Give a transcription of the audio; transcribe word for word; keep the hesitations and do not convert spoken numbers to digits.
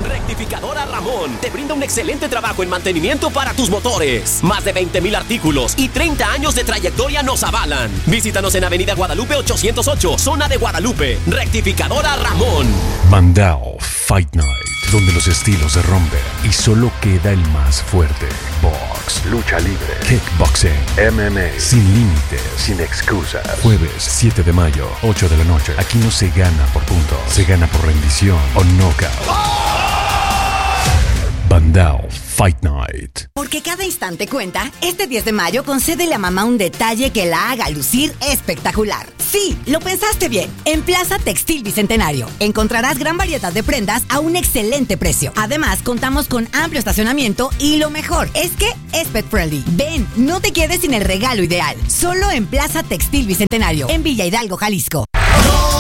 Rectificadora Ramón te brinda un excelente trabajo en mantenimiento para tus motores. Más de veinte mil artículos y treinta años de trayectoria nos avalan. Visítanos en Avenida Guadalupe ochocientos ocho, zona de Guadalupe. Rectificadora Ramón. Mandao Fight Night, donde los estilos se rompen y solo queda el más fuerte. Box, lucha libre, kickboxing, M M A, sin límites, sin excusas. Jueves siete de mayo, ocho de la noche. Aquí no se gana por puntos, se gana por rendición o knockout. Mandao Fight Night. Porque cada instante cuenta, este diez de mayo concédele a mamá un detalle que la haga lucir espectacular. Sí, lo pensaste bien. En Plaza Textil Bicentenario encontrarás gran variedad de prendas a un excelente precio. Además, contamos con amplio estacionamiento y lo mejor es que es pet friendly. Ven, no te quedes sin el regalo ideal. Solo en Plaza Textil Bicentenario, en Villa Hidalgo, Jalisco.